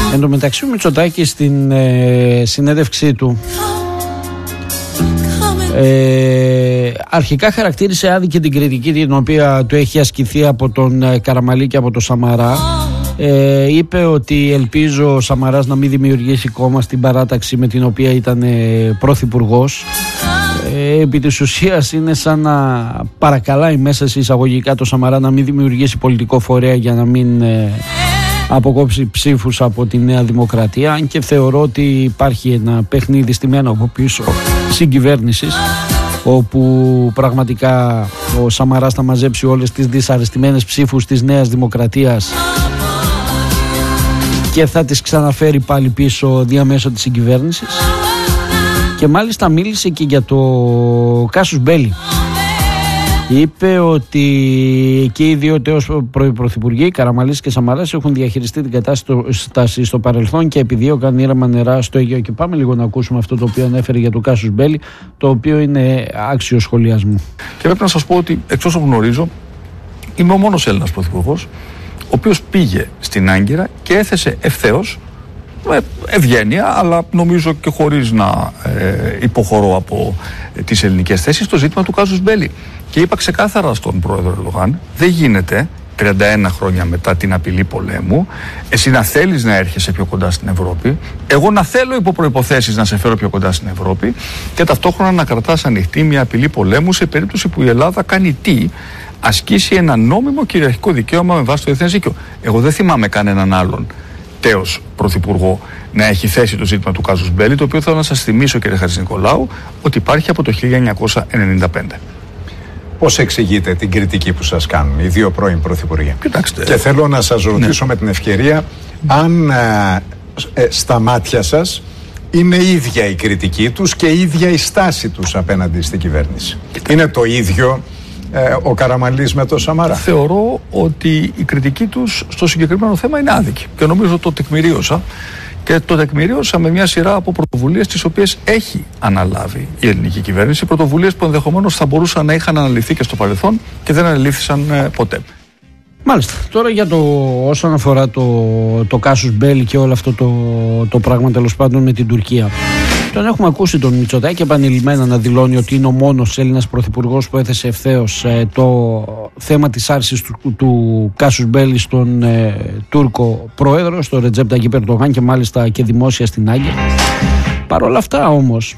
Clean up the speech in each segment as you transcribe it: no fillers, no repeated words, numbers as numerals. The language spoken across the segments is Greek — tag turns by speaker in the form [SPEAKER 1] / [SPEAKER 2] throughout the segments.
[SPEAKER 1] Εν τω μεταξύ, ο Μητσοτάκης στην συνέντευξή του αρχικά χαρακτήρισε άδικη την κριτική την οποία του έχει ασκηθεί από τον Καραμανλή και από τον Σαμαρά. Είπε ότι ελπίζω ο Σαμαράς να μην δημιουργήσει κόμμα στην παράταξη με την οποία ήταν πρωθυπουργός. Επί της ουσίας είναι σαν να παρακαλάει μέσα σε εισαγωγικά το Σαμαρά να μην δημιουργήσει πολιτικό φορέα για να μην αποκόψει ψήφους από τη Νέα Δημοκρατία, αν και θεωρώ ότι υπάρχει ένα παιχνίδι στημένο από πίσω συγκυβέρνησης, όπου πραγματικά ο Σαμαράς θα μαζέψει όλες τις δυσαρεστημένες ψήφους της Νέας Δημοκρατίας και θα τις ξαναφέρει πάλι πίσω διαμέσου της συγκυβέρνησης. Και μάλιστα μίλησε και για το κάσους μπέλι. Είπε ότι και οι δύο τέως πρωθυπουργοί, Καραμανλής και Σαμαράς, έχουν διαχειριστεί την κατάσταση στο παρελθόν και επιδίωκαν ήρεμα νερά στο Αιγαίο. Και πάμε λίγο να ακούσουμε αυτό το οποίο ανέφερε για το κάσους μπέλι, το οποίο είναι άξιο σχολιασμού.
[SPEAKER 2] Και πρέπει να σας πω ότι, εξ όσων γνωρίζω, είμαι ο μόνος Έλληνας πρωθυπουργός ο οποίος πήγε στην Άγκυρα και έθεσε ευθέως, με ευγένεια, αλλά νομίζω και χωρίς να υποχωρώ από τις ελληνικές θέσεις, το ζήτημα του κάσους μπέλι. Και είπα ξεκάθαρα στον πρόεδρο Ερντογάν, δεν γίνεται 31 χρόνια μετά την απειλή πολέμου εσύ να θέλεις να έρχεσαι πιο κοντά στην Ευρώπη, εγώ να θέλω υπό προϋποθέσεις να σε φέρω πιο κοντά στην Ευρώπη και ταυτόχρονα να κρατάς ανοιχτή μια απειλή πολέμου σε περίπτωση που η Ελλάδα κάνει ασκήσει ένα νόμιμο κυριαρχικό δικαίωμα με βάση το διεθνές δίκαιο. Εγώ δεν θυμάμαι κανέναν άλλον τέος πρωθυπουργό να έχει θέσει το ζήτημα του κάσους μπέλι, το οποίο θέλω να σας θυμίσω, κύριε Χατζηνικολάου, ότι υπάρχει από το 1995.
[SPEAKER 3] Πώς εξηγείτε την κριτική που σας κάνουν οι δύο πρώην πρωθυπουργοί?
[SPEAKER 2] Κοιτάξτε.
[SPEAKER 3] Και θέλω να σας ρωτήσω με την ευκαιρία αν στα μάτια σας είναι ίδια η κριτική τους και ίδια η στάση τους απέναντι στην κυβέρνηση. Είναι το ίδιο ο Καραμανλής με τον Σαμαρά?
[SPEAKER 2] Θεωρώ ότι η κριτική τους στο συγκεκριμένο θέμα είναι άδικη και νομίζω το τεκμηρίωσα. Και το τεκμηρίωσα με μια σειρά από πρωτοβουλίες τις οποίες έχει αναλάβει η ελληνική κυβέρνηση. Πρωτοβουλίες που ενδεχομένως θα μπορούσαν να είχαν αναλυθεί και στο παρελθόν και δεν αναλήφθησαν ποτέ.
[SPEAKER 1] Μάλιστα. Τώρα για όσον αφορά το κάσους μπέλι και όλο αυτό το πράγμα τέλος πάντων με την Τουρκία. Τον έχουμε ακούσει τον Μητσοτάκη επανειλημμένα να δηλώνει ότι είναι ο μόνος Έλληνας πρωθυπουργός που έθεσε ευθέως το θέμα της άρσης του κάσους μπέλι στον Τούρκο πρόεδρο, στο Ρετζέπ Ταγιπ Ερντογάν, και μάλιστα και δημόσια στην Άγκυρα. Παρ' όλα αυτά όμως,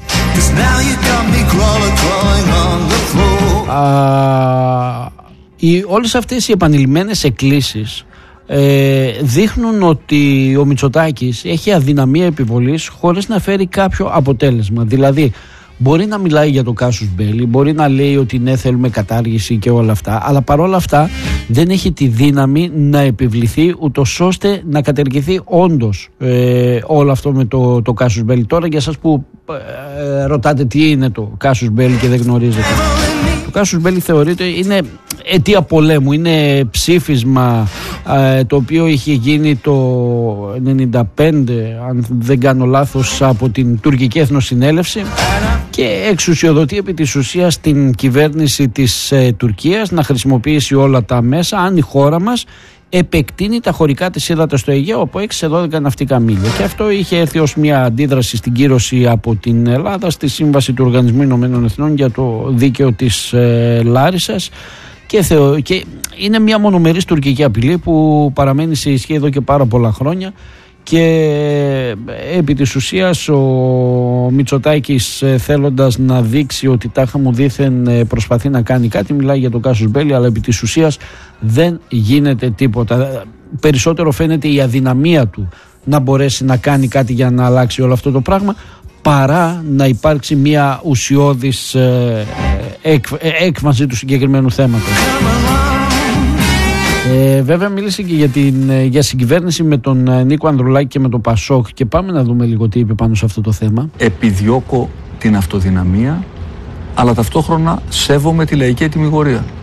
[SPEAKER 1] όλες αυτές οι επανειλημμένες εκκλήσεις δείχνουν ότι ο Μητσοτάκης έχει αδυναμία επιβολής χωρίς να φέρει κάποιο αποτέλεσμα. Δηλαδή μπορεί να μιλάει για το κάσους μπέλι, μπορεί να λέει ότι ναι, θέλουμε κατάργηση και όλα αυτά, αλλά παρόλα αυτά δεν έχει τη δύναμη να επιβληθεί ούτως ώστε να κατεργηθεί όντως όλο αυτό με το κάσους μπέλι. Τώρα για εσάς που ρωτάτε τι είναι το κάσους μπέλι και δεν γνωρίζετε, το κάσους μπέλι θεωρείται είναι αιτία πολέμου, είναι ψήφισμα το οποίο είχε γίνει το 1995, αν δεν κάνω λάθος, από την Τουρκική Εθνοσυνέλευση και εξουσιοδοτεί επί της ουσίας την κυβέρνηση της Τουρκίας να χρησιμοποιήσει όλα τα μέσα αν η χώρα μας επεκτείνει τα χωρικά της ύδατα στο Αιγαίο από 6 σε 12 ναυτικά μίλια. Και αυτό είχε έρθει ως μια αντίδραση στην κύρωση από την Ελλάδα στη Σύμβαση του Οργανισμού Ηνωμένων Εθνών για το δίκαιο της Λάρισσας. Και είναι μια μονομερής τουρκική απειλή που παραμένει σε ισχύ εδώ και πάρα πολλά χρόνια και επί της ουσίας ο Μητσοτάκης, θέλοντας να δείξει ότι τάχα μου δήθεν προσπαθεί να κάνει κάτι, μιλάει για το κάσους μπέλι, αλλά επί της ουσίας δεν γίνεται τίποτα. Περισσότερο φαίνεται η αδυναμία του να μπορέσει να κάνει κάτι για να αλλάξει όλο αυτό το πράγμα, παρά να υπάρξει μια ουσιώδης έκφανση του συγκεκριμένου θέματος. Βέβαια μίλησε και για συγκυβέρνηση με τον Νίκο Ανδρουλάκη και με τον Πασόκ και πάμε να δούμε λίγο τι είπε πάνω σε αυτό το θέμα.
[SPEAKER 2] Επιδιώκω την αυτοδυναμία, αλλά ταυτόχρονα σέβομαι τη λαϊκή ετυμηγορία.